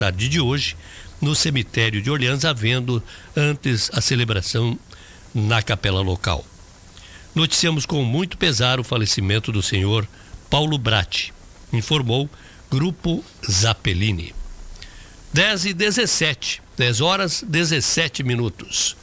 tarde de hoje no cemitério de Orleans, havendo antes a celebração na capela local. Noticiamos com muito pesar o falecimento do senhor Paulo Bratti, informou Grupo Zappellini. 10 horas 17 minutos.